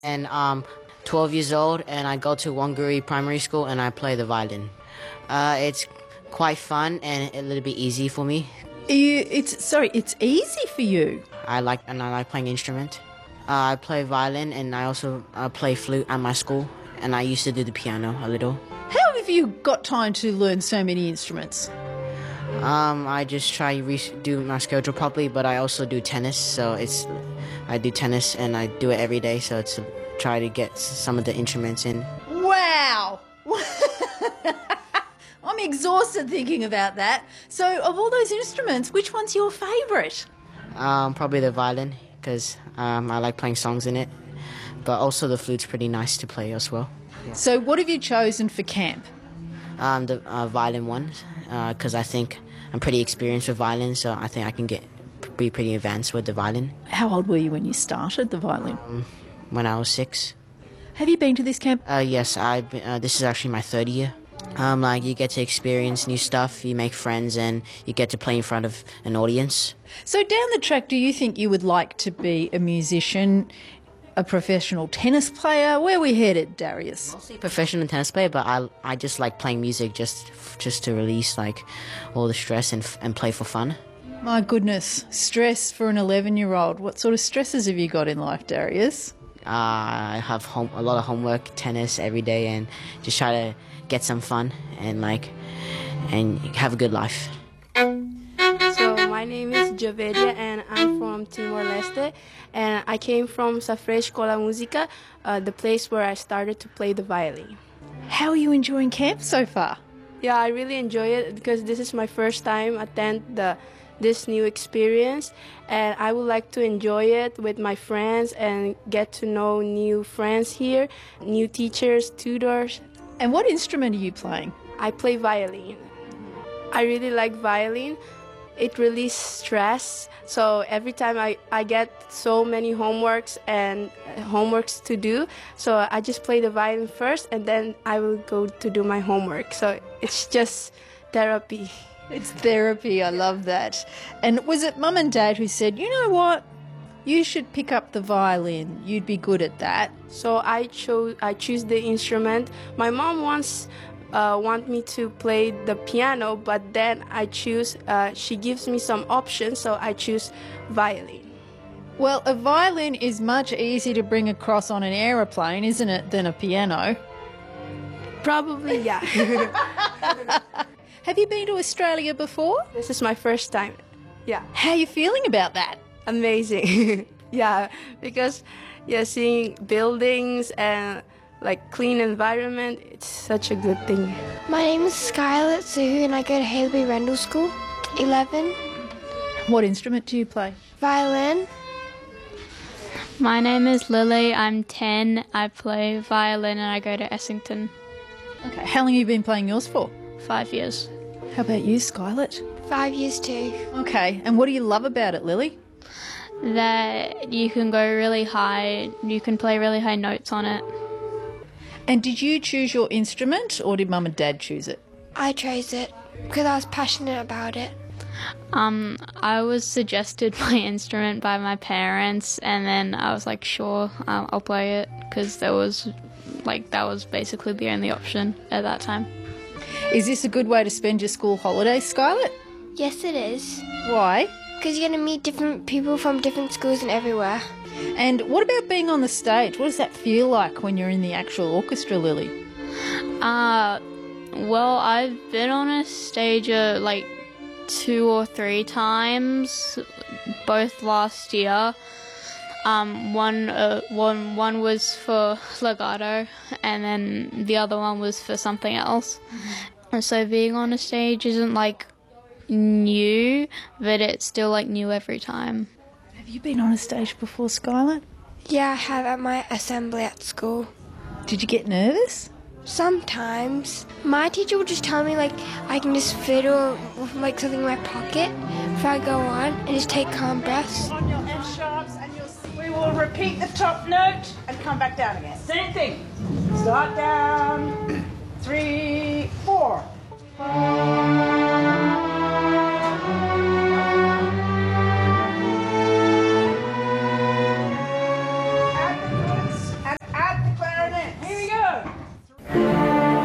And 12 years old, and I go to Wanguri Primary School, and I play the violin. It's quite fun and a little bit easy for me. It's easy for you. I like playing instrument. I play violin, and I also play flute at my school, and I used to do the piano a little. How have you got time to learn so many instruments? I just try do my schedule properly, but I also do tennis, so I do tennis and I do it every day, so it's try to get some of the instruments in. Wow! I'm exhausted thinking about that. So of all those instruments, which one's your favourite? Probably the violin, because I like playing songs in it, but also the flute's pretty nice to play as well. Yeah. So what have you chosen for camp? The violin one, because I think I'm pretty experienced with violin, so I think I can be pretty advanced with the violin. How old were you when you started the violin? When I was 6. Have you been to this camp? Yes, this is actually my 3rd year. You get to experience new stuff, you make friends, and you get to play in front of an audience. So down the track, do you think you would like to be a musician, a professional tennis player? Where are we headed, Darius? Mostly professional tennis player, but I just like playing music just to release all the stress and play for fun. My goodness, stress for an 11-year-old. What sort of stresses have you got in life, Darius? I have a lot of homework, tennis every day, and just try to get some fun and have a good life. So my name is Joveria and I'm from Timor-Leste, and I came from Safre Escola Musica, the place where I started to play the violin. How are you enjoying camp so far? Yeah, I really enjoy it because this is my first time attend this new experience, and I would like to enjoy it with my friends and get to know new friends here, new teachers, tutors. And what instrument are you playing? I play violin. I really like violin. It releases stress, so every time I get so many homeworks to do, so I just play the violin first and then I will go to do my homework. So it's just therapy. It's therapy, I love that. And was it Mum and Dad who said, you know what, you should pick up the violin, you'd be good at that? So I choose the instrument. My mom once want me to play the piano, but then she gives me some options, so I choose violin. Well, a violin is much easier to bring across on an aeroplane, isn't it, than a piano? Probably, yeah. Have you been to Australia before? This is my first time, yeah. How are you feeling about that? Amazing. Yeah, because seeing buildings and clean environment, it's such a good thing. My name is Scarlett Suhu and I go to Hailey Rendell School, 11. What instrument do you play? Violin. My name is Lily, I'm 10, I play violin and I go to Essington. Okay, how long have you been playing yours for? 5 years. How about you, Scarlett? 5 years too. Okay, and what do you love about it, Lily? That you can go really high, you can play really high notes on it. And did you choose your instrument or did Mum and Dad choose it? I chose it because I was passionate about it. I was suggested my instrument by my parents and then I was like, sure, I'll play it because that was basically the only option at that time. Is this a good way to spend your school holidays, Scarlett? Yes, it is. Why? Because you're going to meet different people from different schools and everywhere. And what about being on the stage? What does that feel like when you're in the actual orchestra, Lily? Well, I've been on a stage 2 or 3 times, both last year. One was for legato, and then the other one was for something else. So being on a stage isn't new, but it's still new every time. Have you been on a stage before, Scarlett? Yeah, I have at my assembly at school. Did you get nervous? Sometimes. My teacher will just tell me I can just fiddle with something in my pocket before I go on and just take calm breaths. On your F sharps and we will repeat the top note and come back down again. Same thing. Start down. 3, 4.